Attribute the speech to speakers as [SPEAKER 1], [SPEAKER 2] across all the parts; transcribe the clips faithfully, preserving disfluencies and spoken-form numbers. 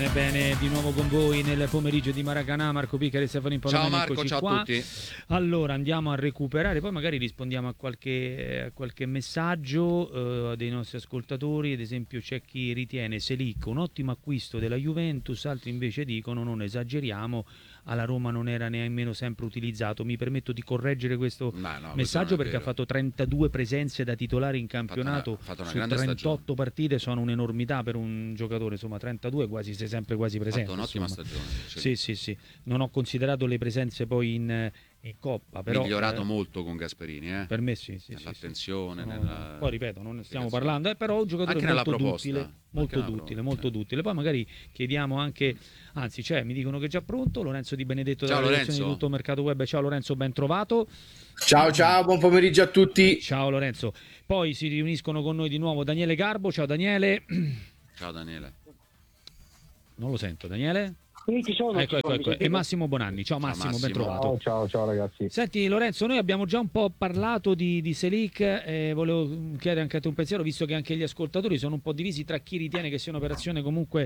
[SPEAKER 1] Bene, di nuovo con voi nel pomeriggio di Maracanã, Marco Piccari e Stefano Impallone.
[SPEAKER 2] Ciao Marco, ciao
[SPEAKER 1] qua.
[SPEAKER 2] a tutti.
[SPEAKER 1] Allora andiamo a recuperare, poi magari rispondiamo a qualche, a qualche messaggio eh, dei nostri ascoltatori. Ad esempio c'è chi ritiene Selic un ottimo acquisto della Juventus, altri invece dicono non esageriamo, alla Roma non era nemmeno sempre utilizzato. Mi permetto di correggere questo
[SPEAKER 2] Ma no,
[SPEAKER 1] messaggio
[SPEAKER 2] questo
[SPEAKER 1] perché ha fatto trentadue presenze da titolare in campionato,
[SPEAKER 2] ha fatto una, ha fatto una
[SPEAKER 1] su
[SPEAKER 2] grande
[SPEAKER 1] trentotto
[SPEAKER 2] stagione.
[SPEAKER 1] partite, sono un'enormità per un giocatore, insomma trentadue quasi, sei sempre quasi presente.
[SPEAKER 2] Ha fatto un'ottima
[SPEAKER 1] insomma.
[SPEAKER 2] stagione.
[SPEAKER 1] Sì, sì, sì. Non ho considerato le presenze poi in, in Coppa, però
[SPEAKER 2] migliorato
[SPEAKER 1] eh,
[SPEAKER 2] molto con Gasperini, eh?
[SPEAKER 1] per me sì, sì,
[SPEAKER 2] nell'attenzione,
[SPEAKER 1] sì, sì.
[SPEAKER 2] nella...
[SPEAKER 1] Poi ripeto, non ne stiamo parlando, eh, però è un giocatore
[SPEAKER 2] anche
[SPEAKER 1] molto
[SPEAKER 2] nella
[SPEAKER 1] duttile,
[SPEAKER 2] proposta,
[SPEAKER 1] molto
[SPEAKER 2] anche
[SPEAKER 1] duttile,
[SPEAKER 2] nella
[SPEAKER 1] molto
[SPEAKER 2] proposta,
[SPEAKER 1] duttile. Poi magari chiediamo anche, anzi, cioè, mi dicono che è già pronto Lorenzo Di Benedetto
[SPEAKER 2] Ciao,
[SPEAKER 1] della redazione di
[SPEAKER 2] Lorenzo.
[SPEAKER 1] Tutto Mercato Web. Ciao Lorenzo, ben trovato.
[SPEAKER 3] Ciao ciao, buon pomeriggio a tutti.
[SPEAKER 1] Ciao Lorenzo. Poi si riuniscono con noi di nuovo Daniele Garbo. Ciao Daniele.
[SPEAKER 2] Ciao Daniele.
[SPEAKER 1] Non lo sento, Daniele?
[SPEAKER 4] Sì, ci sono,
[SPEAKER 1] ecco,
[SPEAKER 4] ci
[SPEAKER 1] ecco,
[SPEAKER 4] sono,
[SPEAKER 1] ecco. E Massimo Bonanni. Ciao Massimo,
[SPEAKER 2] Ciao,
[SPEAKER 1] ben
[SPEAKER 2] Massimo.
[SPEAKER 1] trovato.
[SPEAKER 4] Ciao, ciao, ciao ragazzi.
[SPEAKER 1] Senti Lorenzo, noi abbiamo già un po' parlato di, di Selic, eh, volevo chiedere anche a te un pensiero, visto che anche gli ascoltatori sono un po' divisi tra chi ritiene che sia un'operazione comunque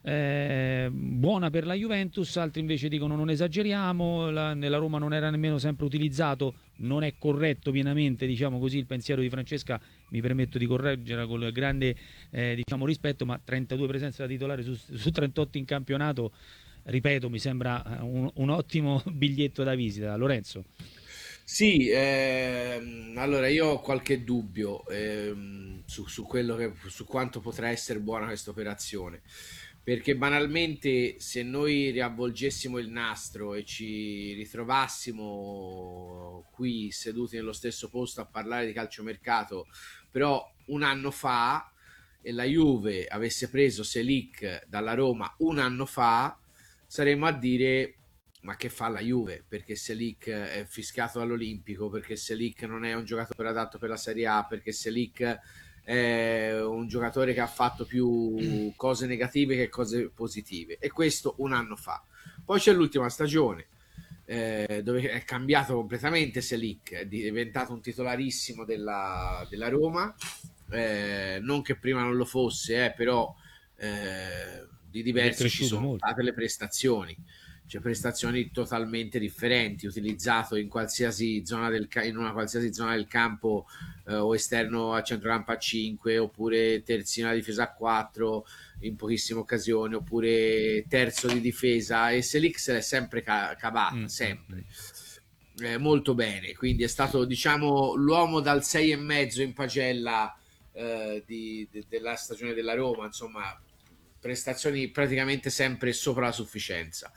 [SPEAKER 1] eh, buona per la Juventus, altri invece dicono non esageriamo, la, nella Roma non era nemmeno sempre utilizzato, non è corretto pienamente, diciamo così, il pensiero di Francesca, mi permetto di correggere con grande eh, diciamo, rispetto, ma trentadue presenze da titolare su, su trentotto in campionato, ripeto, mi sembra un, un ottimo biglietto da visita. Lorenzo.
[SPEAKER 3] Sì, ehm, allora io ho qualche dubbio ehm, su, su quello che, su quanto potrà essere buona questa operazione, perché banalmente se noi riavvolgessimo il nastro e ci ritrovassimo qui seduti nello stesso posto a parlare di calciomercato, però un anno fa, e la Juve avesse preso Selic dalla Roma un anno fa, saremmo a dire ma che fa la Juve, perché Selic è fischiato dall'Olimpico, perché Selic non è un giocatore adatto per la Serie A, perché Selic è un giocatore che ha fatto più cose negative che cose positive, e questo un anno fa. Poi c'è l'ultima stagione eh, dove è cambiato completamente Selic, è diventato un titolarissimo della, della Roma, eh, non che prima non lo fosse, eh, però eh, di diverso ci sono
[SPEAKER 1] molto.
[SPEAKER 3] state le prestazioni, cioè prestazioni totalmente differenti, utilizzato in qualsiasi zona del in una qualsiasi zona del campo, eh, o esterno a centrocampo a cinque, oppure terzino alla difesa a quattro in pochissime occasioni, oppure terzo di difesa, e Selic se l'è sempre ca- cavata,
[SPEAKER 1] Mm.
[SPEAKER 3] sempre eh, molto bene, quindi è stato, diciamo, l'uomo dal sei e mezzo in pagella eh, di, de- della stagione della Roma, insomma prestazioni praticamente sempre sopra la sufficienza.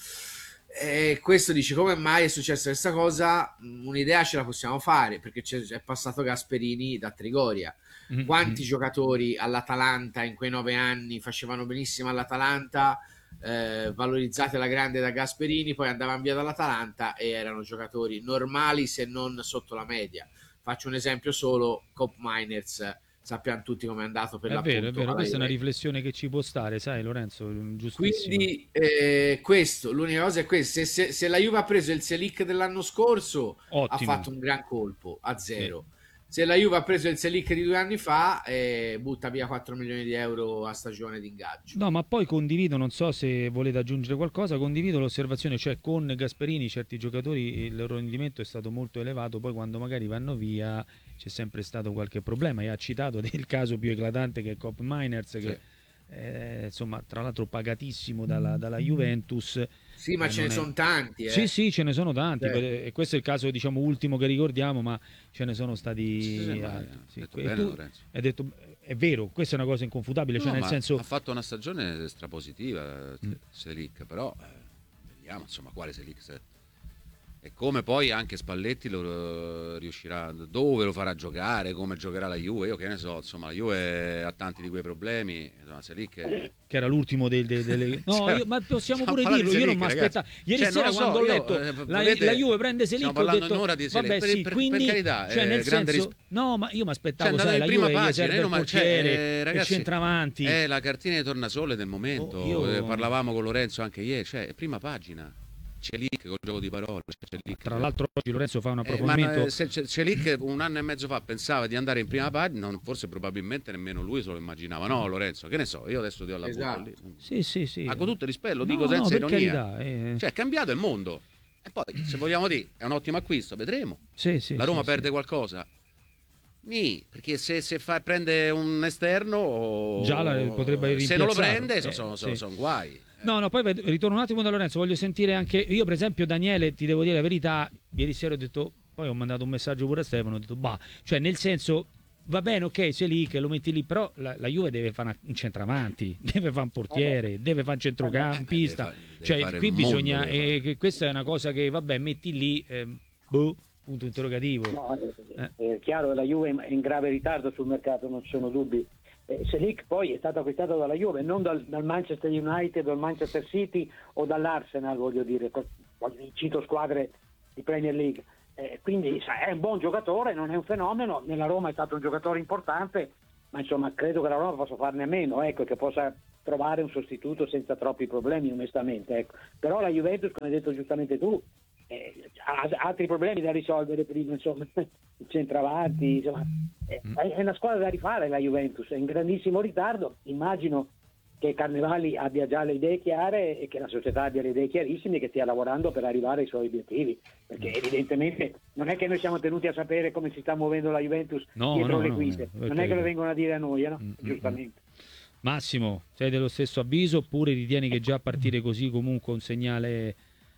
[SPEAKER 3] E questo dice come mai è successa questa cosa. Un'idea ce la possiamo fare, perché c'è, è passato Gasperini da Trigoria.
[SPEAKER 1] Mm-hmm.
[SPEAKER 3] Quanti giocatori all'Atalanta in quei nove anni facevano benissimo all'Atalanta, eh, valorizzati alla grande da Gasperini, poi andavano via dall'Atalanta e erano giocatori normali se non sotto la media. Faccio un esempio solo: Cop Miners, sappiamo tutti come è andato per
[SPEAKER 1] è
[SPEAKER 3] l'appunto.
[SPEAKER 1] vero, è vero, questa è una
[SPEAKER 3] Juventus.
[SPEAKER 1] riflessione che ci può stare, sai Lorenzo, giustissimo.
[SPEAKER 3] Quindi eh, questo, l'unica cosa è questa: se, se, se la Juve ha preso il Selic dell'anno scorso,
[SPEAKER 1] Ottimo.
[SPEAKER 3] ha fatto un gran colpo a zero.
[SPEAKER 1] Sì.
[SPEAKER 3] Se la Juve ha preso il Selic di due anni fa, eh, butta via quattro milioni di euro a stagione di ingaggio.
[SPEAKER 1] No, ma poi condivido, non so se volete aggiungere qualcosa, condivido l'osservazione, cioè con Gasperini certi giocatori il loro rendimento è stato molto elevato, poi quando magari vanno via c'è sempre stato qualche problema, e ha citato il caso più eclatante che è Cop Miners, che
[SPEAKER 2] Sì.
[SPEAKER 1] eh, insomma tra l'altro pagatissimo dalla, dalla Juventus.
[SPEAKER 3] Sì, ma
[SPEAKER 1] eh,
[SPEAKER 3] ce ne
[SPEAKER 1] non è-
[SPEAKER 3] sono tanti. Eh.
[SPEAKER 1] Sì, sì, ce ne sono tanti,
[SPEAKER 3] Cioè,
[SPEAKER 1] e questo è il caso diciamo ultimo che ricordiamo, ma ce ne sono stati
[SPEAKER 2] Sì, sì, ma
[SPEAKER 1] altri.
[SPEAKER 2] ha
[SPEAKER 1] Sì.
[SPEAKER 2] detto
[SPEAKER 1] E
[SPEAKER 2] bene,
[SPEAKER 1] tu
[SPEAKER 2] Lorenzo.
[SPEAKER 1] hai detto, è vero, questa è una cosa inconfutabile, cioè
[SPEAKER 2] No,
[SPEAKER 1] nel
[SPEAKER 2] ma
[SPEAKER 1] senso...
[SPEAKER 2] ha fatto una stagione strapositiva
[SPEAKER 1] Mm.
[SPEAKER 2] Selic, però eh, vediamo insomma quale Selic se- e come poi anche Spalletti lo eh, riuscirà, dove lo farà giocare, come giocherà la Juve, io che ne so, insomma la Juve ha tanti di quei problemi, insomma Selic è...
[SPEAKER 1] che era l'ultimo del, del- delle... No,
[SPEAKER 2] Cioè,
[SPEAKER 1] io- ma possiamo
[SPEAKER 2] stiamo
[SPEAKER 1] pure
[SPEAKER 2] parlando
[SPEAKER 1] dirlo,
[SPEAKER 2] di
[SPEAKER 1] io non
[SPEAKER 2] Selic,
[SPEAKER 1] mi aspettavo.
[SPEAKER 2] ragazzi.
[SPEAKER 1] Ieri
[SPEAKER 2] Cioè,
[SPEAKER 1] sera
[SPEAKER 2] non lo so,
[SPEAKER 1] quando ho
[SPEAKER 2] io,
[SPEAKER 1] letto
[SPEAKER 2] eh,
[SPEAKER 1] la,
[SPEAKER 2] volete-
[SPEAKER 1] la Juve prende Selic,
[SPEAKER 2] stiamo
[SPEAKER 1] ho
[SPEAKER 2] parlando
[SPEAKER 1] detto,
[SPEAKER 2] un'ora di Selic,
[SPEAKER 1] vabbè
[SPEAKER 2] per-
[SPEAKER 1] sì,
[SPEAKER 2] per-
[SPEAKER 1] quindi...
[SPEAKER 2] per carità,
[SPEAKER 1] cioè,
[SPEAKER 2] eh,
[SPEAKER 1] nel
[SPEAKER 2] grande
[SPEAKER 1] senso...
[SPEAKER 2] ris-
[SPEAKER 1] No, ma io mi
[SPEAKER 2] Cioè,
[SPEAKER 1] aspettavo,
[SPEAKER 2] andate
[SPEAKER 1] sai,
[SPEAKER 2] in
[SPEAKER 1] la
[SPEAKER 2] prima
[SPEAKER 1] Juve gli
[SPEAKER 2] pagina,
[SPEAKER 1] serve
[SPEAKER 2] io
[SPEAKER 1] il
[SPEAKER 2] non-
[SPEAKER 1] portiere,
[SPEAKER 2] cioè, eh,
[SPEAKER 1] il
[SPEAKER 2] ragazzi,
[SPEAKER 1] centravanti.
[SPEAKER 2] è la cartina di tornasole del momento.
[SPEAKER 1] Oh, io-
[SPEAKER 2] Eh, parlavamo con Lorenzo anche ieri, cioè prima pagina. Celic col gioco di parole. Celic.
[SPEAKER 1] Tra l'altro oggi Lorenzo fa un
[SPEAKER 2] Eh,
[SPEAKER 1] approfondimento.
[SPEAKER 2] ma se Celic un anno e mezzo fa pensava di andare in prima pagina, non, forse probabilmente nemmeno lui se lo immaginava. No, Lorenzo, che ne so, io adesso ti ho la
[SPEAKER 3] Esatto.
[SPEAKER 2] butto lì.
[SPEAKER 1] Sì, sì, sì.
[SPEAKER 2] Ma con tutto il rispetto, lo
[SPEAKER 1] No,
[SPEAKER 2] dico
[SPEAKER 1] no,
[SPEAKER 2] senza
[SPEAKER 1] per
[SPEAKER 2] ironia.
[SPEAKER 1] carità, eh.
[SPEAKER 2] Cioè, è cambiato il mondo. E poi, se vogliamo dire, è un ottimo acquisto, vedremo.
[SPEAKER 1] Sì, sì,
[SPEAKER 2] La Roma
[SPEAKER 1] sì,
[SPEAKER 2] perde
[SPEAKER 1] sì.
[SPEAKER 2] qualcosa? Nì, perché se, se fa, prende un esterno o-
[SPEAKER 1] Già la- potrebbe
[SPEAKER 2] se non lo
[SPEAKER 1] rimpiazzarlo.
[SPEAKER 2] prende
[SPEAKER 1] Eh,
[SPEAKER 2] sono, sono, sono,
[SPEAKER 1] sì.
[SPEAKER 2] sono guai.
[SPEAKER 1] No, no, poi ved- ritorno un attimo da Lorenzo, voglio sentire anche io, per esempio, Daniele, ti devo dire la verità, ieri sera ho detto, poi ho mandato un messaggio pure a Stefano, ho detto, bah, cioè nel senso, va bene, ok, sei lì, che lo metti lì, però la, la Juve deve fare una- un centravanti, deve fare un portiere, deve fare un centrocampista,
[SPEAKER 2] Deve fa- deve
[SPEAKER 1] cioè
[SPEAKER 2] fare
[SPEAKER 1] qui
[SPEAKER 2] il mondo,
[SPEAKER 1] bisogna,
[SPEAKER 2] deve fare.
[SPEAKER 1] eh, che questa è una cosa che, vabbè, metti lì, eh, boh, punto interrogativo.
[SPEAKER 4] No, è,
[SPEAKER 1] Eh.
[SPEAKER 4] è chiaro che la Juve è in grave ritardo sul mercato, non ci sono dubbi. Eh, Selic poi è stato acquistato dalla Juve, non dal, dal Manchester United o dal Manchester City o dall'Arsenal, voglio dire, per- cito squadre di Premier League. Eh, quindi sa, è un buon giocatore, non è un fenomeno, nella Roma è stato un giocatore importante, ma insomma credo che la Roma possa farne a meno, ecco, che possa trovare un sostituto senza troppi problemi, onestamente. Ecco. Però la Juventus, come hai detto giustamente tu, eh, ha altri problemi da risolvere prima, insomma, il centravanti, insomma, eh, è una squadra da rifare la Juventus, è in grandissimo ritardo, immagino che Carnevali abbia già le idee chiare e che la società abbia le idee chiarissime e che stia lavorando per arrivare ai suoi obiettivi, perché evidentemente non è che noi siamo tenuti a sapere come si sta muovendo la Juventus
[SPEAKER 1] No,
[SPEAKER 4] dietro
[SPEAKER 1] no,
[SPEAKER 4] le
[SPEAKER 1] no,
[SPEAKER 4] quinte,
[SPEAKER 1] no,
[SPEAKER 4] non è che lo
[SPEAKER 1] perché-
[SPEAKER 4] vengono a dire a noi, eh, no?
[SPEAKER 1] Mm, mm,
[SPEAKER 4] Giustamente.
[SPEAKER 1] Massimo, sei dello stesso avviso oppure ritieni che già a partire così comunque un segnale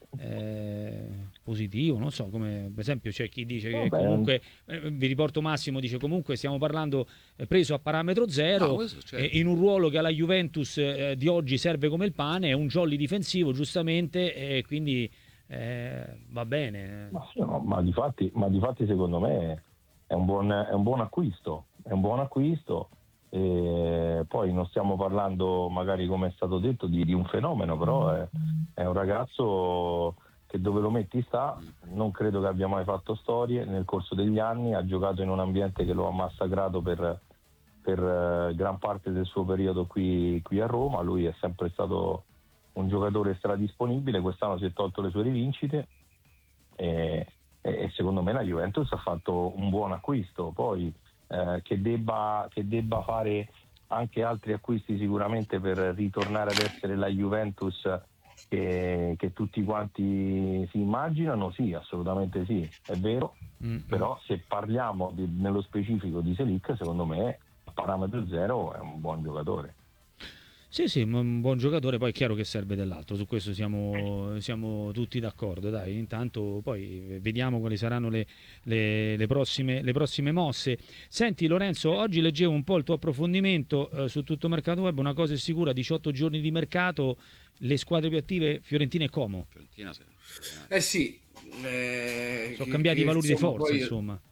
[SPEAKER 1] eh, positivo? Non so, come per esempio c'è chi dice che
[SPEAKER 5] Vabbè.
[SPEAKER 1] comunque, eh, vi riporto Massimo, dice comunque stiamo parlando eh, preso a parametro zero,
[SPEAKER 2] No, questo certo.
[SPEAKER 1] eh, in un ruolo che alla Juventus eh, di oggi serve come il pane, è un jolly difensivo giustamente e quindi eh, va bene.
[SPEAKER 5] Ma, sì, no, ma di fatti, ma di fatti secondo me è un buon, è un buon acquisto, è un buon acquisto. E poi non stiamo parlando, magari come è stato detto, di, di un fenomeno, però è, è un ragazzo che dove lo metti sta, non credo che abbia mai fatto storie nel corso degli anni, ha giocato in un ambiente che lo ha massacrato per, per eh, gran parte del suo periodo qui, qui a Roma. Lui è sempre stato un giocatore stradisponibile, quest'anno si è tolto le sue rivincite e, e secondo me la Juventus ha fatto un buon acquisto. Poi eh, che, debba, che debba fare anche altri acquisti sicuramente per ritornare ad essere la Juventus che, che tutti quanti si immaginano, sì, assolutamente sì, è vero.
[SPEAKER 1] Mm,
[SPEAKER 5] Però se parliamo di, nello specifico di Selic, secondo me a parametro zero è un buon giocatore.
[SPEAKER 1] Sì, sì, un buon giocatore, poi è chiaro che serve dell'altro, su questo siamo, siamo tutti d'accordo, dai, intanto poi vediamo quali saranno le, le, le, prossime, le prossime mosse. Senti Lorenzo, oggi leggevo un po' il tuo approfondimento eh, su tutto mercato web, una cosa è sicura, diciotto giorni di mercato, le squadre più attive Fiorentina e Como.
[SPEAKER 2] Fiorentina, sì.
[SPEAKER 3] Eh sì, eh,
[SPEAKER 1] Sono
[SPEAKER 3] che-
[SPEAKER 1] cambiati
[SPEAKER 3] che,
[SPEAKER 1] i valori di
[SPEAKER 3] insomma,
[SPEAKER 1] forza,
[SPEAKER 3] poi-
[SPEAKER 1] insomma.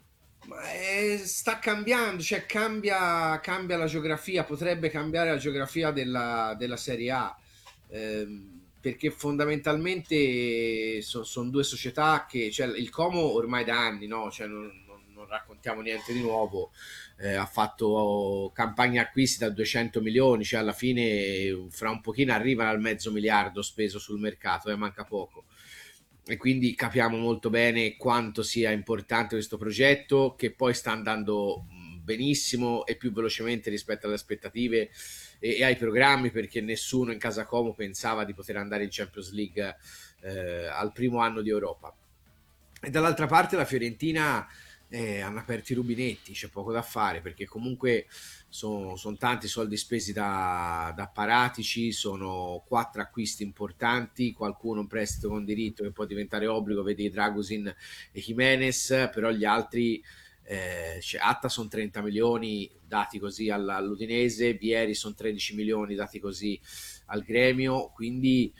[SPEAKER 3] Ma eh, sta cambiando, cioè cambia, cambia la geografia, potrebbe cambiare la geografia della, della Serie A, ehm, perché fondamentalmente sono due società che, cioè il Como ormai da anni, no? Cioè, non, non- non raccontiamo niente di nuovo, eh, ha fatto campagne acquisti da duecento milioni, cioè alla fine fra un pochino arrivano al mezzo miliardo speso sul mercato, e manca poco. E quindi capiamo molto bene quanto sia importante questo progetto, che poi sta andando mh, benissimo e più velocemente rispetto alle aspettative e, e ai programmi, perché nessuno in casa Como pensava di poter andare in Champions League eh, al primo anno di Europa. E dall'altra parte la Fiorentina eh, hanno aperto i rubinetti, c'è poco da fare, perché comunque sono son tanti soldi spesi da, da Paratici, sono quattro acquisti importanti, qualcuno un prestito con diritto che può diventare obbligo, vedi Dragusin e Jimenez, però gli altri, eh, cioè Atta sono trenta milioni dati così alla- all'Udinese, Vieri sono tredici milioni dati così al Gremio, quindi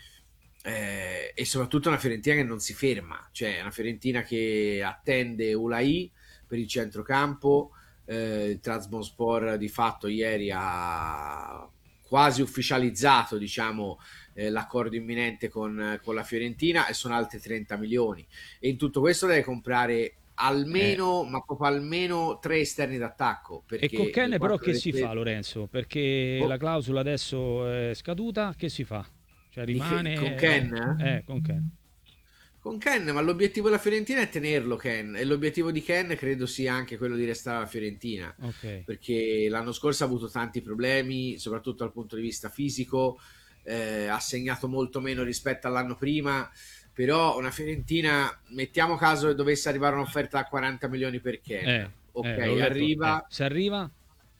[SPEAKER 3] eh, e soprattutto una Fiorentina che non si ferma, cioè una Fiorentina che attende Ulai per il centrocampo. Eh, il Trabzonspor di fatto ieri ha quasi ufficializzato, diciamo, eh, l'accordo imminente con, con la Fiorentina, e sono altri trenta milioni, e in tutto questo deve comprare almeno, ma proprio almeno tre esterni d'attacco,
[SPEAKER 1] E
[SPEAKER 3] perché
[SPEAKER 1] con Ken
[SPEAKER 3] le
[SPEAKER 1] però
[SPEAKER 3] quattro
[SPEAKER 1] che si
[SPEAKER 3] rete-
[SPEAKER 1] fa Lorenzo? Perché
[SPEAKER 3] Oh.
[SPEAKER 1] la clausola adesso è scaduta, che si fa? Cioè
[SPEAKER 3] Di che-
[SPEAKER 1] rimane...
[SPEAKER 3] con Ken?
[SPEAKER 1] Eh, con Ken.
[SPEAKER 3] Con Ken, ma l'obiettivo della Fiorentina è tenerlo Ken, e l'obiettivo di Ken credo sia anche quello di restare alla Fiorentina,
[SPEAKER 1] Ok.
[SPEAKER 3] perché l'anno scorso ha avuto tanti problemi, soprattutto dal punto di vista fisico, eh, ha segnato molto meno rispetto all'anno prima, però una Fiorentina, mettiamo caso che dovesse arrivare un'offerta a quaranta milioni per Ken,
[SPEAKER 1] Eh,
[SPEAKER 3] ok,
[SPEAKER 1] eh, l'ho letto.
[SPEAKER 3] arriva,
[SPEAKER 1] Eh, se arriva,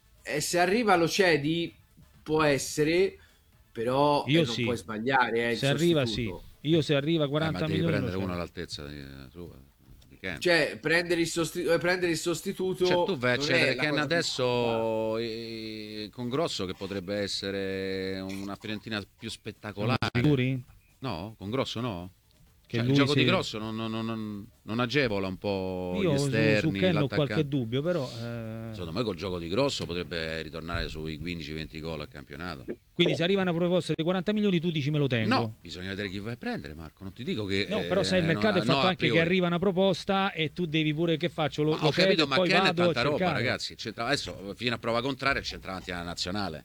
[SPEAKER 3] e se arriva lo cedi, può essere, però
[SPEAKER 1] Io
[SPEAKER 3] eh, non
[SPEAKER 1] sì.
[SPEAKER 3] puoi sbagliare, eh, il
[SPEAKER 1] se arriva sì.
[SPEAKER 3] sostituto.
[SPEAKER 1] Io se arriva
[SPEAKER 2] Eh,
[SPEAKER 1] quaranta
[SPEAKER 2] ma devi
[SPEAKER 1] milioni lo
[SPEAKER 2] prendere
[SPEAKER 1] cedo.
[SPEAKER 2] uno all'altezza di, sua, di Ken.
[SPEAKER 3] Cioè, prendere il, sostitu- prendere il sostituto.
[SPEAKER 2] Cioè, tu vai a
[SPEAKER 3] non
[SPEAKER 2] cedere
[SPEAKER 3] è la
[SPEAKER 2] Ken
[SPEAKER 3] cosa più
[SPEAKER 2] adesso eh, con Grosso, che potrebbe essere una Fiorentina più spettacolare.
[SPEAKER 1] Siamo sicuri?
[SPEAKER 2] No, con Grosso no.
[SPEAKER 1] Che
[SPEAKER 2] Cioè, il
[SPEAKER 1] lui
[SPEAKER 2] gioco
[SPEAKER 1] si-
[SPEAKER 2] di Grosso non, non- non- non agevola un po'
[SPEAKER 1] Io
[SPEAKER 2] gli
[SPEAKER 1] su, su
[SPEAKER 2] esterni,
[SPEAKER 1] Ken ho
[SPEAKER 2] l'attaccante.
[SPEAKER 1] qualche dubbio, però eh,
[SPEAKER 2] Secondo me col gioco di Grosso potrebbe ritornare sui quindici venti gol al campionato.
[SPEAKER 1] quindi se arriva una proposta di quaranta milioni tu dici me lo tengo.
[SPEAKER 2] No, bisogna vedere chi vai a prendere, Marco. Non ti dico che.
[SPEAKER 1] No, però sai, il
[SPEAKER 2] eh,
[SPEAKER 1] mercato
[SPEAKER 2] no,
[SPEAKER 1] è fatto
[SPEAKER 2] no, a
[SPEAKER 1] anche che
[SPEAKER 2] priori.
[SPEAKER 1] arriva una proposta e tu devi pure che faccio? Lo,
[SPEAKER 2] Ma
[SPEAKER 1] lo
[SPEAKER 2] ho capito,
[SPEAKER 1] cedo,
[SPEAKER 2] ma
[SPEAKER 1] poi
[SPEAKER 2] Ken è
[SPEAKER 1] vado a
[SPEAKER 2] tanta roba,
[SPEAKER 1] cercare.
[SPEAKER 2] ragazzi. C'entra- Adesso fino a prova contraria è il centravanti della nazionale.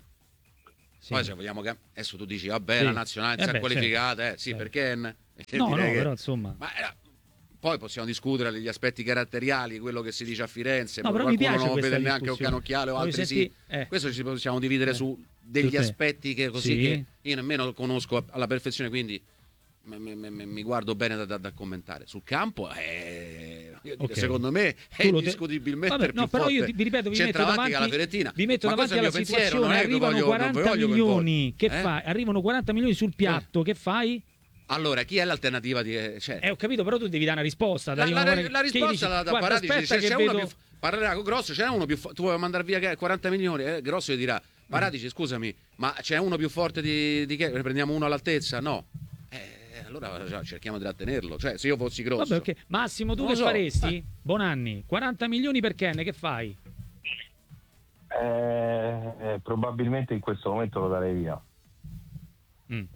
[SPEAKER 1] Sì.
[SPEAKER 2] Poi se vogliamo che adesso tu dici vabbè,
[SPEAKER 1] Sì.
[SPEAKER 2] la nazionale
[SPEAKER 1] Eh
[SPEAKER 2] si è
[SPEAKER 1] beh,
[SPEAKER 2] qualificata, eh, sì,
[SPEAKER 1] certo.
[SPEAKER 2] per Ken. E
[SPEAKER 1] No, no,
[SPEAKER 2] direi che-
[SPEAKER 1] però insomma.
[SPEAKER 2] Ma eh, poi possiamo discutere degli aspetti caratteriali, quello che si dice a Firenze,
[SPEAKER 1] No,
[SPEAKER 2] poi
[SPEAKER 1] però mi
[SPEAKER 2] qualcuno
[SPEAKER 1] piace
[SPEAKER 2] non
[SPEAKER 1] questa
[SPEAKER 2] vede neanche un
[SPEAKER 1] discussione.
[SPEAKER 2] canocchiale o
[SPEAKER 1] Voglio
[SPEAKER 2] altri
[SPEAKER 1] senti-
[SPEAKER 2] sì.
[SPEAKER 1] eh.
[SPEAKER 2] Questo ci possiamo dividere
[SPEAKER 1] Eh.
[SPEAKER 2] su degli
[SPEAKER 1] Su te.
[SPEAKER 2] aspetti che così
[SPEAKER 1] Sì.
[SPEAKER 2] che io nemmeno conosco alla perfezione, quindi mi, mi- mi- mi guardo bene da, da- da commentare. Sul campo, eh, io dico,
[SPEAKER 1] Ok.
[SPEAKER 2] secondo me è
[SPEAKER 1] Tu lo te-
[SPEAKER 2] indiscutibilmente
[SPEAKER 1] Vabbè,
[SPEAKER 2] più
[SPEAKER 1] no, però io
[SPEAKER 2] forte
[SPEAKER 1] ti- vi ripeto, vi metto
[SPEAKER 2] centravanti
[SPEAKER 1] davanti,
[SPEAKER 2] che la Fiorentina.
[SPEAKER 1] vi metto
[SPEAKER 2] Ma
[SPEAKER 1] davanti
[SPEAKER 2] questo è
[SPEAKER 1] alla
[SPEAKER 2] il mio pensiero,
[SPEAKER 1] situazione,
[SPEAKER 2] non è che
[SPEAKER 1] arrivano
[SPEAKER 2] voglio- non
[SPEAKER 1] quaranta
[SPEAKER 2] voglio
[SPEAKER 1] milioni, che
[SPEAKER 2] coinvolgere. Eh?
[SPEAKER 1] fai? Arrivano quaranta milioni sul piatto, che fai?
[SPEAKER 2] Allora, chi è l'alternativa di cioè,
[SPEAKER 1] Eh, ho capito, però tu devi dare una risposta.
[SPEAKER 2] La,
[SPEAKER 1] arrivano
[SPEAKER 2] la-
[SPEAKER 1] guarda-
[SPEAKER 2] la
[SPEAKER 1] che
[SPEAKER 2] risposta
[SPEAKER 1] dici,
[SPEAKER 2] la dà
[SPEAKER 1] guarda,
[SPEAKER 2] Paratici,
[SPEAKER 1] aspetta
[SPEAKER 2] se
[SPEAKER 1] che
[SPEAKER 2] c'è
[SPEAKER 1] vedo...
[SPEAKER 2] uno più parlerà con Grosso, c'è uno più fo- tu vuoi mandare via quaranta milioni, eh, Grosso gli dirà Paratici, scusami, ma c'è uno più forte di, di che? Ne prendiamo uno all'altezza? No. Eh, allora cioè, cerchiamo di trattenerlo, cioè se io fossi Grosso.
[SPEAKER 1] Vabbè, ok. Massimo, tu
[SPEAKER 2] Non
[SPEAKER 1] che
[SPEAKER 2] lo so.
[SPEAKER 1] faresti?
[SPEAKER 2] Eh.
[SPEAKER 1] Bonanni, quaranta milioni per Ken, che fai?
[SPEAKER 5] Eh, eh, probabilmente in questo momento lo darei via.
[SPEAKER 1] Mm.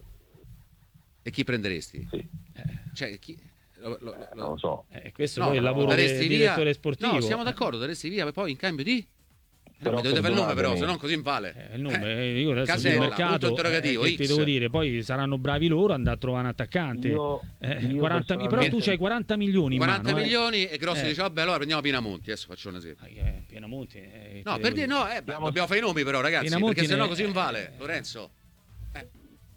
[SPEAKER 2] E chi prenderesti?
[SPEAKER 5] Sì,
[SPEAKER 2] Cioè, chi lo, lo- lo-
[SPEAKER 5] non lo so.
[SPEAKER 1] Eh, questo
[SPEAKER 2] No,
[SPEAKER 1] poi è il
[SPEAKER 2] lo
[SPEAKER 1] lavoro del
[SPEAKER 2] daresti via?
[SPEAKER 1] direttore sportivo.
[SPEAKER 2] No, siamo d'accordo, daresti via, poi in cambio di no,
[SPEAKER 5] Però
[SPEAKER 2] mi dovete fare il nome però,
[SPEAKER 5] perdonatemi.
[SPEAKER 2] se no così non vale.
[SPEAKER 1] Eh, il nome, eh, io adesso
[SPEAKER 2] Casella,
[SPEAKER 1] sul
[SPEAKER 2] punto
[SPEAKER 1] mercato
[SPEAKER 2] interrogativo,
[SPEAKER 1] eh, che ti
[SPEAKER 2] X.
[SPEAKER 1] devo dire, poi saranno bravi loro andare a trovare un attaccante.
[SPEAKER 5] Io-
[SPEAKER 1] Eh,
[SPEAKER 5] io
[SPEAKER 1] quaranta però tu
[SPEAKER 5] personalmente-
[SPEAKER 1] c'hai quaranta milioni in
[SPEAKER 2] quaranta
[SPEAKER 1] mano, eh.
[SPEAKER 2] milioni e Grosso
[SPEAKER 1] Eh.
[SPEAKER 2] dice vabbè, allora prendiamo Pinamonti, adesso faccio un esempio.
[SPEAKER 1] Eh, Pienamonti, eh,
[SPEAKER 2] No,
[SPEAKER 1] che
[SPEAKER 2] per
[SPEAKER 1] devo
[SPEAKER 2] dire no, eh, beh, dobbiamo fare i nomi però ragazzi,
[SPEAKER 1] Pinamonti
[SPEAKER 2] perché sennò
[SPEAKER 1] ne-
[SPEAKER 2] così non vale.
[SPEAKER 1] eh.
[SPEAKER 2] Lorenzo. Eh.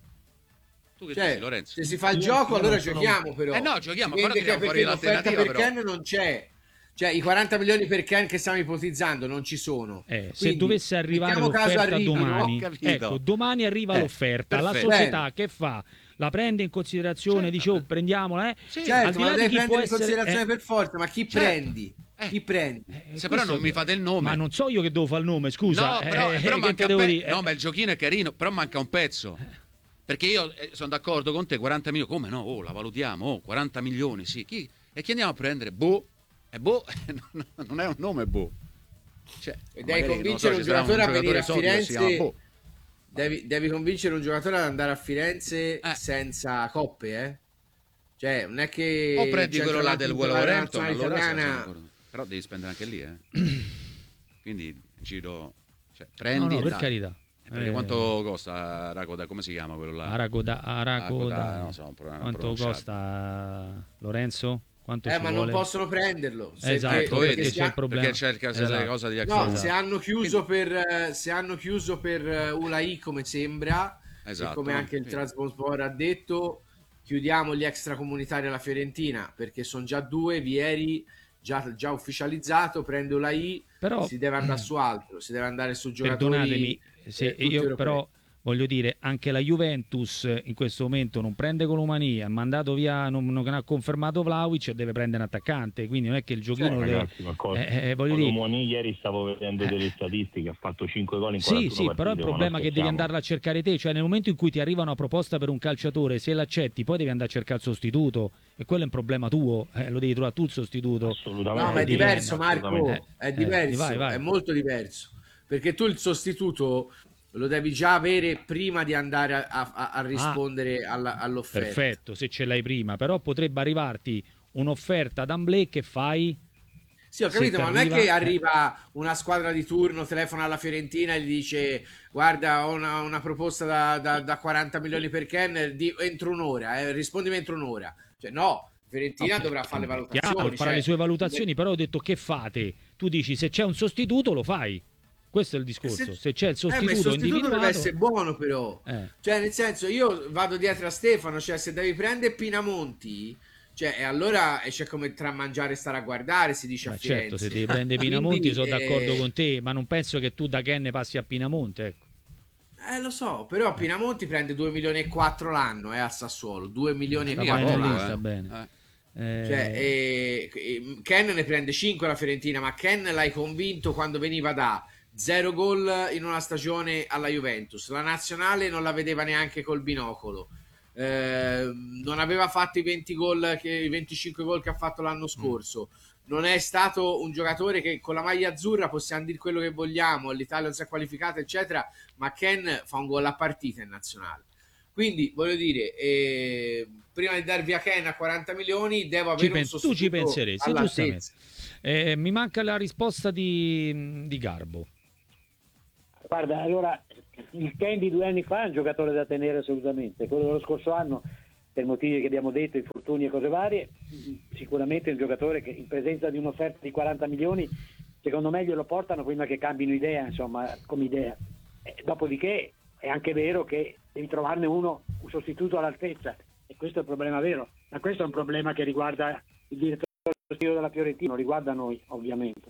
[SPEAKER 2] Tu che
[SPEAKER 3] Cioè,
[SPEAKER 2] dici, Lorenzo?
[SPEAKER 3] se si fa il
[SPEAKER 5] Io-
[SPEAKER 3] gioco,
[SPEAKER 5] io
[SPEAKER 3] allora
[SPEAKER 5] non sono-
[SPEAKER 3] giochiamo però.
[SPEAKER 2] Eh no, giochiamo,
[SPEAKER 3] Si
[SPEAKER 2] però
[SPEAKER 3] vede che
[SPEAKER 2] tiriamo fuori
[SPEAKER 3] perché l'offerta
[SPEAKER 2] l'alternativa,
[SPEAKER 3] per
[SPEAKER 2] però.
[SPEAKER 3] Ken non c'è. Cioè, i quaranta milioni per Ken che stiamo ipotizzando non ci sono.
[SPEAKER 1] Eh, se
[SPEAKER 3] Quindi,
[SPEAKER 1] dovesse arrivare
[SPEAKER 3] mettiamo caso
[SPEAKER 1] l'offerta
[SPEAKER 3] arrivino,
[SPEAKER 1] domani,
[SPEAKER 2] ho capito.
[SPEAKER 1] ecco, domani arriva
[SPEAKER 2] Eh,
[SPEAKER 1] l'offerta, la
[SPEAKER 2] perfetto.
[SPEAKER 1] società che fa? La prende in considerazione,
[SPEAKER 2] Certo.
[SPEAKER 1] dice oh, prendiamola, eh?
[SPEAKER 2] Sì,
[SPEAKER 1] Al
[SPEAKER 3] Certo,
[SPEAKER 1] di
[SPEAKER 3] ma
[SPEAKER 1] là
[SPEAKER 3] la
[SPEAKER 1] di
[SPEAKER 3] devi
[SPEAKER 1] chi può
[SPEAKER 3] prendere in
[SPEAKER 1] essere-
[SPEAKER 3] considerazione
[SPEAKER 1] eh,
[SPEAKER 3] per forza, ma chi
[SPEAKER 2] Certo.
[SPEAKER 3] prendi?
[SPEAKER 2] Eh.
[SPEAKER 3] Chi prendi?
[SPEAKER 1] eh,
[SPEAKER 2] Se però
[SPEAKER 1] questo-
[SPEAKER 2] non mi fate il nome.
[SPEAKER 1] Ma non so io che devo fare il nome, scusa.
[SPEAKER 2] No, però,
[SPEAKER 1] eh,
[SPEAKER 2] però
[SPEAKER 1] che
[SPEAKER 2] manca
[SPEAKER 1] te
[SPEAKER 2] un
[SPEAKER 1] devo
[SPEAKER 2] pe-
[SPEAKER 1] dire?
[SPEAKER 2] no,
[SPEAKER 1] Eh,
[SPEAKER 2] ma il giochino è carino, però manca un pezzo. Perché io eh, sono d'accordo con te, quaranta milioni, come no? Oh, la valutiamo, oh, quaranta milioni, sì. Chi? E chi andiamo a prendere? Boh. E boh, non è un nome, boh. Cioè,
[SPEAKER 3] E
[SPEAKER 2] magari,
[SPEAKER 3] devi
[SPEAKER 2] non
[SPEAKER 3] convincere
[SPEAKER 2] so,
[SPEAKER 3] un
[SPEAKER 2] ci sarà
[SPEAKER 3] giocatore a venire a
[SPEAKER 2] solido che si chiama
[SPEAKER 3] Firenze.
[SPEAKER 2] Boh.
[SPEAKER 3] Devi, devi convincere un giocatore ad andare a Firenze
[SPEAKER 2] Eh.
[SPEAKER 3] senza coppe, eh? Cioè, non è che
[SPEAKER 2] O prendi
[SPEAKER 3] il
[SPEAKER 2] quello là del
[SPEAKER 3] centravanti della
[SPEAKER 2] Wolverhampton,
[SPEAKER 3] nazionale
[SPEAKER 2] allora siamo
[SPEAKER 3] italiana-
[SPEAKER 2] d'accordo. Però devi spendere anche lì, eh. Quindi giro, cioè, prendi
[SPEAKER 1] no, no,
[SPEAKER 2] e
[SPEAKER 1] per
[SPEAKER 2] dai.
[SPEAKER 1] carità.
[SPEAKER 2] Perché
[SPEAKER 1] Eh,
[SPEAKER 2] quanto costa Racoda? Come si chiama quello là?
[SPEAKER 1] Aracoda, Aracoda,
[SPEAKER 2] Aracoda, non so, un problema
[SPEAKER 1] quanto
[SPEAKER 2] pronunciato.
[SPEAKER 1] costa Lorenzo? Quanto
[SPEAKER 3] Eh,
[SPEAKER 1] ci
[SPEAKER 3] ma non
[SPEAKER 1] vuole?
[SPEAKER 3] possono prenderlo. Se-
[SPEAKER 1] Esatto,
[SPEAKER 3] perché-
[SPEAKER 2] Ecco,
[SPEAKER 1] perché
[SPEAKER 2] vedi,
[SPEAKER 3] se
[SPEAKER 1] c'è il
[SPEAKER 3] ha-
[SPEAKER 1] problema.
[SPEAKER 2] perché cerca
[SPEAKER 1] Esatto.
[SPEAKER 2] delle cose di
[SPEAKER 3] No,
[SPEAKER 2] Axel.
[SPEAKER 3] se hanno chiuso per eh, se hanno chiuso per eh, Ulai come sembra,
[SPEAKER 2] Esatto,
[SPEAKER 3] e come anche il
[SPEAKER 2] sì.
[SPEAKER 3] Trabzonspor ha detto, chiudiamo gli extracomunitari alla Fiorentina perché sono già due, Vieri già, già ufficializzato, prende Ulai,
[SPEAKER 1] Però
[SPEAKER 3] si deve andare su altro, si deve andare su giocatori.
[SPEAKER 1] perdonatemi, se
[SPEAKER 3] eh, tutti
[SPEAKER 1] io
[SPEAKER 3] europei.
[SPEAKER 1] però voglio dire, anche la Juventus in questo momento non prende Colomania, ha mandato via, non, non ha confermato Vlahovic e deve prendere un attaccante, quindi non è che il giochino
[SPEAKER 3] Cioè,
[SPEAKER 1] lo deve...
[SPEAKER 5] Ragazzi, ma cosa?
[SPEAKER 1] Eh, eh, voglio dire-
[SPEAKER 5] Colomoni ieri stavo vedendo delle statistiche, ha fatto cinque gol in
[SPEAKER 1] Sì,
[SPEAKER 5] quarantuno
[SPEAKER 1] sì,
[SPEAKER 5] partite,
[SPEAKER 1] però il
[SPEAKER 5] ma
[SPEAKER 1] problema
[SPEAKER 5] non
[SPEAKER 1] è che devi
[SPEAKER 5] scherziamo.
[SPEAKER 1] andarla a cercare te, cioè nel momento in cui ti arriva una proposta per un calciatore, se l'accetti, poi devi andare a cercare il sostituto e quello è un problema tuo, eh, lo devi trovare tu il sostituto.
[SPEAKER 5] Assolutamente.
[SPEAKER 3] No, ma è
[SPEAKER 1] di
[SPEAKER 3] diverso,
[SPEAKER 1] Vienna,
[SPEAKER 3] Marco.
[SPEAKER 5] assolutamente.
[SPEAKER 3] È
[SPEAKER 1] Eh,
[SPEAKER 3] diverso,
[SPEAKER 1] vai, vai.
[SPEAKER 3] è molto diverso. Perché tu il sostituto lo devi già avere prima di andare a, a- a rispondere alla- all'offerta.
[SPEAKER 1] Perfetto, se ce l'hai prima, però potrebbe arrivarti un'offerta d'Amblè che fai...
[SPEAKER 3] Sì, ho
[SPEAKER 1] Se
[SPEAKER 3] capito,
[SPEAKER 1] ti
[SPEAKER 3] ma non è
[SPEAKER 1] arriva-
[SPEAKER 3] che arriva una squadra di turno, telefona alla Fiorentina e gli dice guarda, ho una, una proposta da, da- da quaranta milioni per Ken, di- entro un'ora, eh, rispondimi entro un'ora. Cioè, no, Fiorentina
[SPEAKER 1] Ok,
[SPEAKER 3] dovrà fare le valutazioni.
[SPEAKER 1] Chiaro, farà
[SPEAKER 3] cioè,
[SPEAKER 1] le sue valutazioni, però ho detto che fate? Tu dici se c'è un sostituto lo fai. Questo è il discorso. Se, se c'è il
[SPEAKER 3] eh, ma
[SPEAKER 1] sostituto,
[SPEAKER 3] il sostituto
[SPEAKER 1] individuato,
[SPEAKER 3] deve essere buono, però.
[SPEAKER 1] Eh.
[SPEAKER 3] Cioè, nel senso, io vado dietro a Stefano, cioè se devi prendere Pinamonti, cioè, e allora c'è come tra mangiare e stare a guardare, si dice
[SPEAKER 1] Ma
[SPEAKER 3] a Firenze.
[SPEAKER 1] certo, se devi prendere Pinamonti
[SPEAKER 3] Quindi,
[SPEAKER 1] sono d'accordo
[SPEAKER 3] eh,
[SPEAKER 1] con te, ma non penso che tu da Ken passi a Pinamonte, ecco.
[SPEAKER 3] Eh, lo so, però Pinamonti prende due milioni e quattro l'anno, eh, al Sassuolo, due milioni e
[SPEAKER 1] Sta
[SPEAKER 2] mica
[SPEAKER 1] bene
[SPEAKER 3] quattro
[SPEAKER 2] poco,
[SPEAKER 1] lì,
[SPEAKER 3] l'anno.
[SPEAKER 1] sta
[SPEAKER 2] eh.
[SPEAKER 1] bene.
[SPEAKER 2] Eh.
[SPEAKER 1] Eh,
[SPEAKER 3] Cioè, eh, eh, Ken ne prende cinque la Fiorentina, ma Ken l'hai convinto quando veniva da zero gol in una stagione alla Juventus. La nazionale non la vedeva neanche col binocolo. Eh, non aveva fatto i venti gol che, i venticinque gol che ha fatto l'anno scorso. Non è stato un giocatore che con la maglia azzurra possiamo dire quello che vogliamo, l'Italia non si è qualificata, eccetera, ma Ken fa un gol a partita in nazionale. Quindi voglio dire, eh, prima di dar via Ken a quaranta milioni devo
[SPEAKER 1] ci
[SPEAKER 3] avere un
[SPEAKER 1] pen- tu
[SPEAKER 3] sostituto
[SPEAKER 1] ci penseresti, giustamente.
[SPEAKER 3] all'altezza.
[SPEAKER 1] Eh, mi manca la risposta di, di Garbo.
[SPEAKER 4] Guarda, allora il Ken di due anni fa è un giocatore da tenere assolutamente, quello dello scorso anno per motivi che abbiamo detto, infortuni e cose varie, sicuramente è un giocatore che in presenza di un'offerta di quaranta milioni secondo me glielo portano prima che cambino idea, insomma, come idea. Eh, dopodiché è anche vero che devi trovarne uno, un sostituto all'altezza, e questo è il problema vero, ma questo è un problema che riguarda il direttore sportivo della Fiorentina, non riguarda noi ovviamente.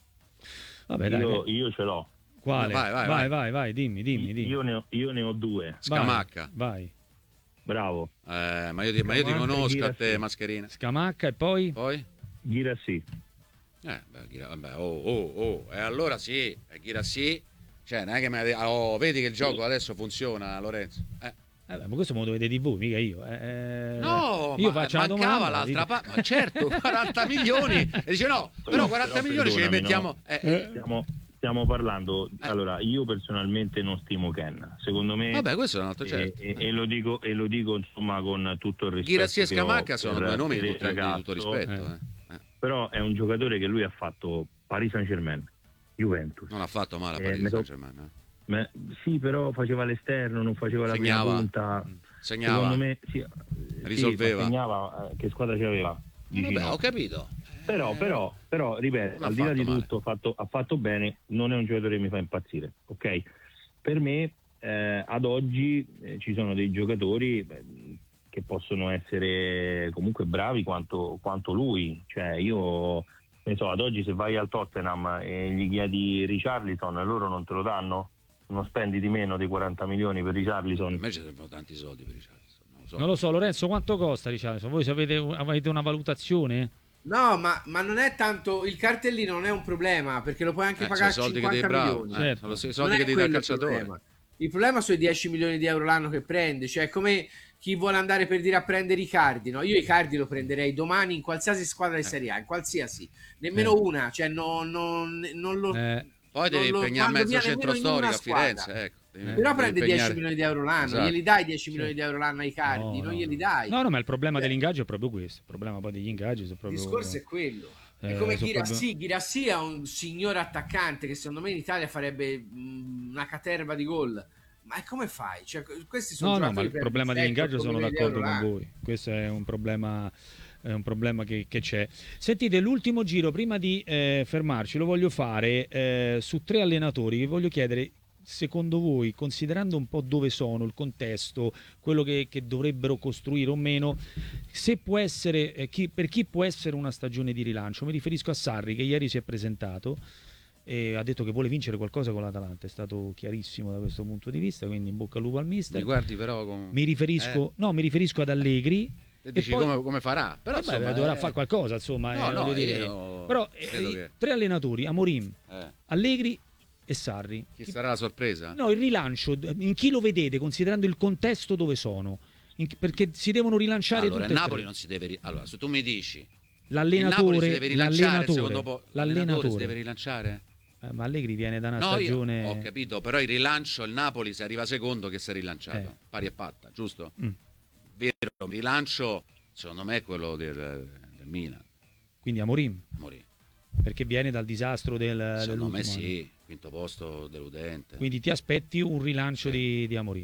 [SPEAKER 1] Vabbè, dai,
[SPEAKER 5] Io,
[SPEAKER 1] che-
[SPEAKER 5] io ce l'ho.
[SPEAKER 1] quale?
[SPEAKER 2] Vai, vai,
[SPEAKER 1] vai,
[SPEAKER 2] vai.
[SPEAKER 1] vai, vai, dimmi, dimmi, dimmi.
[SPEAKER 5] Io ne ho, io ne ho due.
[SPEAKER 1] Vai,
[SPEAKER 2] Scamacca.
[SPEAKER 1] vai.
[SPEAKER 5] Bravo.
[SPEAKER 2] Eh, ma io ti, ma io ti
[SPEAKER 5] Scamacca e
[SPEAKER 2] conosco a te,
[SPEAKER 5] Ghirassi.
[SPEAKER 2] Mascherina.
[SPEAKER 1] Scamacca e poi?
[SPEAKER 2] Poi?
[SPEAKER 5] Ghirassi.
[SPEAKER 2] Eh, beh, Ghira- vabbè, oh, oh, oh. E allora sì, eh, Ghirassi. Cioè, non è che mi ha- oh, vedi che il gioco adesso funziona, Lorenzo. Eh.
[SPEAKER 1] Eh, beh, ma questo me lo dovete dire voi, mica io. Eh,
[SPEAKER 2] No,
[SPEAKER 1] io
[SPEAKER 2] ma
[SPEAKER 1] faccio la
[SPEAKER 2] mancava
[SPEAKER 1] domanda.
[SPEAKER 2] l'altra
[SPEAKER 1] dite-
[SPEAKER 2] parte. Ma certo, quaranta milioni. E dice no, però quaranta
[SPEAKER 5] Però
[SPEAKER 2] milioni ce li
[SPEAKER 5] perdonami,
[SPEAKER 2] mettiamo.
[SPEAKER 5] no.
[SPEAKER 2] Eh, eh.
[SPEAKER 5] Stiamo, stiamo parlando. Allora, io personalmente non stimo Ken. Secondo me.
[SPEAKER 2] Vabbè, questo è un altro
[SPEAKER 5] e,
[SPEAKER 2] certo.
[SPEAKER 5] e- e lo dico, e lo dico insomma con tutto il rispetto.
[SPEAKER 2] Ghirassi e
[SPEAKER 5] che ho
[SPEAKER 2] Scamacca sono
[SPEAKER 5] per-
[SPEAKER 2] due nomi
[SPEAKER 5] per
[SPEAKER 2] di
[SPEAKER 5] il
[SPEAKER 2] tutto, di tutto
[SPEAKER 5] ragazzo,
[SPEAKER 2] rispetto.
[SPEAKER 1] eh.
[SPEAKER 2] eh. Eh.
[SPEAKER 5] Però è un giocatore che lui ha fatto Paris Saint-Germain, Juventus.
[SPEAKER 2] Non ha fatto male a
[SPEAKER 5] Eh,
[SPEAKER 2] Paris
[SPEAKER 5] me lo-
[SPEAKER 2] Saint-Germain. eh.
[SPEAKER 5] Ma- sì, però faceva l'esterno, non faceva la
[SPEAKER 2] Segnava.
[SPEAKER 5] prima punta.
[SPEAKER 2] Mm. Segnava.
[SPEAKER 5] Secondo me sì,
[SPEAKER 2] Risolveva.
[SPEAKER 5] sì, segnava, eh, che squadra c'aveva?
[SPEAKER 2] Eh, Vabbè,
[SPEAKER 5] Vicino.
[SPEAKER 2] ho capito.
[SPEAKER 5] Però, però, però, ripeto,
[SPEAKER 2] Non ha
[SPEAKER 5] al di là
[SPEAKER 2] fatto
[SPEAKER 5] di
[SPEAKER 2] male.
[SPEAKER 5] tutto, ha fatto, ha fatto bene, non è un giocatore che mi fa impazzire, ok? Per me, eh, ad oggi eh, ci sono dei giocatori beh, che possono essere comunque bravi quanto, quanto lui, cioè io, ne so, ad oggi se vai al Tottenham e gli chiedi Richarlison, loro non te lo danno? Non spendi di meno di quaranta milioni per Richarlison?
[SPEAKER 2] Invece servono tanti soldi per Richarlison. Non lo so.
[SPEAKER 1] Non lo so, Lorenzo, quanto costa? Diciamo? Voi sapete, avete una valutazione?
[SPEAKER 3] No, ma, ma non è tanto il cartellino, non è un problema perché lo puoi anche
[SPEAKER 2] Eh,
[SPEAKER 3] pagare
[SPEAKER 2] sono soldi che
[SPEAKER 3] cinquanta
[SPEAKER 2] dei bravi.
[SPEAKER 3] milioni.
[SPEAKER 2] Eh,
[SPEAKER 1] Certo.
[SPEAKER 2] sono i
[SPEAKER 3] Non
[SPEAKER 2] soldi
[SPEAKER 3] è
[SPEAKER 2] che devi dare al
[SPEAKER 3] quello il
[SPEAKER 2] calciatore.
[SPEAKER 3] problema. Il problema sono i dieci milioni di euro l'anno che prende, cioè è come chi vuole andare per dire a prendere Icardi, no? Io Icardi lo prenderei domani in qualsiasi squadra di Serie A, in qualsiasi, nemmeno
[SPEAKER 1] Eh.
[SPEAKER 3] una, cioè non, non, non lo...
[SPEAKER 1] Eh,
[SPEAKER 2] Poi devi
[SPEAKER 3] non lo
[SPEAKER 2] impegnare
[SPEAKER 3] mando
[SPEAKER 2] mezzo
[SPEAKER 3] via
[SPEAKER 2] centro
[SPEAKER 3] nemmeno in una
[SPEAKER 2] storico a
[SPEAKER 3] squadra.
[SPEAKER 2] Firenze. Ecco. Devi-
[SPEAKER 1] Eh.
[SPEAKER 3] Però
[SPEAKER 2] devi
[SPEAKER 3] prende
[SPEAKER 2] impegnare-
[SPEAKER 3] dieci milioni di euro l'anno,
[SPEAKER 2] Esatto.
[SPEAKER 3] glieli dai dieci milioni
[SPEAKER 1] Sì.
[SPEAKER 3] di euro l'anno a Icardi,
[SPEAKER 1] no,
[SPEAKER 3] non
[SPEAKER 1] no,
[SPEAKER 3] glieli
[SPEAKER 1] no.
[SPEAKER 3] dai.
[SPEAKER 1] No, no, ma il problema
[SPEAKER 3] Eh.
[SPEAKER 1] dell'ingaggio è proprio questo. Il problema poi degli ingaggi sono
[SPEAKER 3] Il
[SPEAKER 1] proprio...
[SPEAKER 3] discorso è quello. È
[SPEAKER 1] Eh,
[SPEAKER 3] come
[SPEAKER 1] sono
[SPEAKER 3] Ghirassi,
[SPEAKER 1] proprio-
[SPEAKER 3] Ghirassi è un signore attaccante che secondo me in Italia farebbe mh, una caterva di gol. Ma come fai? Cioè, questi sono
[SPEAKER 1] No, no, ma
[SPEAKER 3] giocatori
[SPEAKER 1] il
[SPEAKER 3] per
[SPEAKER 1] problema
[SPEAKER 3] difetto,
[SPEAKER 1] dell'ingaggio
[SPEAKER 3] come
[SPEAKER 1] sono
[SPEAKER 3] vedi
[SPEAKER 1] d'accordo
[SPEAKER 3] Euro
[SPEAKER 1] con
[SPEAKER 3] l'anno.
[SPEAKER 1] voi. Questo è un problema, è un problema che, che c'è. Sentite, l'ultimo giro, prima di eh, fermarci, lo voglio fare eh, su tre allenatori. Vi voglio chiedere, secondo voi, considerando un po' dove sono, il contesto, quello che, che dovrebbero costruire o meno, se può essere, eh, chi, per chi può essere una stagione di rilancio? Mi riferisco a Sarri, che ieri si è presentato e ha detto che vuole vincere qualcosa con l'Atalanta, è stato chiarissimo da questo punto di vista, quindi in bocca al lupo al mister.
[SPEAKER 2] Mi guardi però con...
[SPEAKER 1] Mi riferisco,
[SPEAKER 2] Eh.
[SPEAKER 1] no, mi riferisco ad Allegri.
[SPEAKER 2] E dici
[SPEAKER 1] poi-
[SPEAKER 2] come, come farà? Però
[SPEAKER 1] Vabbè,
[SPEAKER 2] insomma,
[SPEAKER 1] dovrà
[SPEAKER 2] eh,
[SPEAKER 1] fare qualcosa, insomma.
[SPEAKER 2] No,
[SPEAKER 1] eh,
[SPEAKER 2] no,
[SPEAKER 1] voglio dire.
[SPEAKER 2] io
[SPEAKER 1] Però eh,
[SPEAKER 2] credo che-
[SPEAKER 1] tre allenatori, Amorim,
[SPEAKER 2] eh,
[SPEAKER 1] Allegri e Sarri.
[SPEAKER 2] chi sarà la sorpresa?
[SPEAKER 1] No, il rilancio, in chi lo vedete, considerando il contesto dove sono? In- perché si devono rilanciare
[SPEAKER 2] Allora, il
[SPEAKER 1] tutte e
[SPEAKER 2] Napoli
[SPEAKER 1] tre.
[SPEAKER 2] non si deve... ri- Allora, se tu mi dici... Il Napoli si
[SPEAKER 1] L'allenatore,
[SPEAKER 2] deve rilanciare il secondo
[SPEAKER 1] l'allenatore,
[SPEAKER 2] po'. L'allenatore si
[SPEAKER 1] l'allenatore.
[SPEAKER 2] deve rilanciare?
[SPEAKER 1] Eh, ma Allegri viene da una
[SPEAKER 2] No, io
[SPEAKER 1] stagione...
[SPEAKER 2] ho capito, però il rilancio, il Napoli se arriva secondo che si è rilanciato,
[SPEAKER 1] Eh.
[SPEAKER 2] pari e patta, giusto?
[SPEAKER 1] Mm.
[SPEAKER 2] Vero, il rilancio secondo me è quello del, del Milan,
[SPEAKER 1] Quindi Amorim,
[SPEAKER 2] morì.
[SPEAKER 1] perché viene dal disastro del,
[SPEAKER 2] Secondo me
[SPEAKER 1] dell'ultimo anno.
[SPEAKER 2] sì, quinto posto deludente.
[SPEAKER 1] Quindi ti aspetti un rilancio
[SPEAKER 2] Sì.
[SPEAKER 1] di, di Amorim.
[SPEAKER 2] Sì.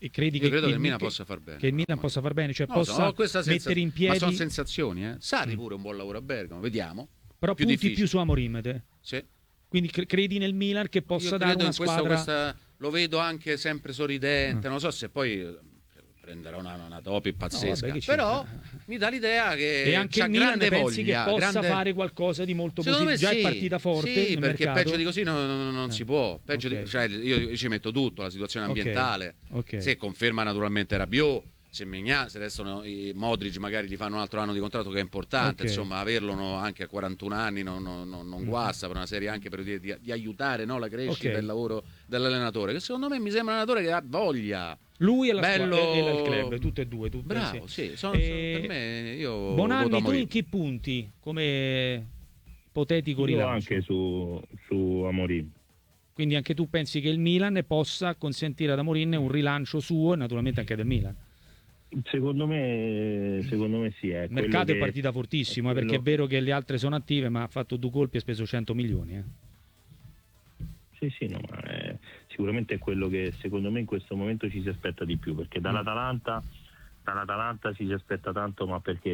[SPEAKER 1] e credi
[SPEAKER 2] Io
[SPEAKER 1] che,
[SPEAKER 2] credo che il Milan
[SPEAKER 1] che-
[SPEAKER 2] possa far bene.
[SPEAKER 1] che il Milan possa far bene, cioè
[SPEAKER 2] Non lo so,
[SPEAKER 1] possa
[SPEAKER 2] ho questa sensa-
[SPEAKER 1] mettere in
[SPEAKER 2] Ma
[SPEAKER 1] piedi,
[SPEAKER 2] sono sensazioni, eh. Sarri
[SPEAKER 1] Mm.
[SPEAKER 2] pure un buon lavoro a Bergamo, vediamo.
[SPEAKER 1] però
[SPEAKER 2] più
[SPEAKER 1] punti
[SPEAKER 2] difficile.
[SPEAKER 1] più su Amorim te.
[SPEAKER 2] Sì.
[SPEAKER 1] Quindi cre- credi nel Milan che possa
[SPEAKER 2] Io
[SPEAKER 1] dare
[SPEAKER 2] credo
[SPEAKER 1] una
[SPEAKER 2] in questo,
[SPEAKER 1] squadra
[SPEAKER 2] questa, lo vedo anche sempre sorridente,
[SPEAKER 1] Mm.
[SPEAKER 2] non so se poi eh, prenderà una, una topi pazzesca,
[SPEAKER 1] vabbè, che c'è?
[SPEAKER 2] però mi dà l'idea che
[SPEAKER 1] e anche
[SPEAKER 2] c'ha
[SPEAKER 1] il Milan
[SPEAKER 2] grande
[SPEAKER 1] pensi
[SPEAKER 2] voglia,
[SPEAKER 1] che possa
[SPEAKER 2] grande...
[SPEAKER 1] fare qualcosa di molto
[SPEAKER 2] Secondo
[SPEAKER 1] positivo,
[SPEAKER 2] me
[SPEAKER 1] già
[SPEAKER 2] sì,
[SPEAKER 1] è partita forte
[SPEAKER 2] sì,
[SPEAKER 1] nel
[SPEAKER 2] perché
[SPEAKER 1] mercato.
[SPEAKER 2] peggio di così non, non- non
[SPEAKER 1] Eh.
[SPEAKER 2] si può, peggio di-
[SPEAKER 1] Ok.
[SPEAKER 2] cioè, io, io ci metto tutto, la situazione
[SPEAKER 1] Ok,
[SPEAKER 2] ambientale,
[SPEAKER 1] ok.
[SPEAKER 2] se conferma naturalmente Rabiot, se Mignan, se restano i Modric magari gli fanno un altro anno di contratto che è importante,
[SPEAKER 1] Ok.
[SPEAKER 2] insomma averlo no, anche a quarantuno anni non, non- non- non
[SPEAKER 1] Mm.
[SPEAKER 2] guasta per una serie anche per di, di- di aiutare no, la crescita
[SPEAKER 1] Ok.
[SPEAKER 2] del lavoro dell'allenatore, che secondo me mi sembra un allenatore che ha voglia.
[SPEAKER 1] Lui e la
[SPEAKER 2] Bello-
[SPEAKER 1] squadra e il club, tutte e due. Tu
[SPEAKER 2] Bravo,
[SPEAKER 1] pensi?
[SPEAKER 2] sì, sono-
[SPEAKER 1] Eh,
[SPEAKER 2] per me io voto
[SPEAKER 1] Bonanni, tu
[SPEAKER 2] Amorim.
[SPEAKER 1] in che punti come ipotetico
[SPEAKER 5] Io
[SPEAKER 1] rilancio?
[SPEAKER 5] anche su, su Amorim.
[SPEAKER 1] Quindi anche tu pensi che il Milan possa consentire ad Amorim un rilancio suo e naturalmente anche del Milan.
[SPEAKER 5] Secondo me, secondo me sì. È
[SPEAKER 1] Il mercato
[SPEAKER 5] quello
[SPEAKER 1] è partita
[SPEAKER 5] che-
[SPEAKER 1] fortissimo, eh,
[SPEAKER 5] quello-
[SPEAKER 1] perché è vero che le altre sono attive, ma ha fatto due colpi e ha speso cento milioni. eh.
[SPEAKER 5] Sì, sì, no, ma è- sicuramente è quello che secondo me in questo momento ci si aspetta di più, perché dall'Atalanta, dall'Atalanta ci si aspetta tanto, ma perché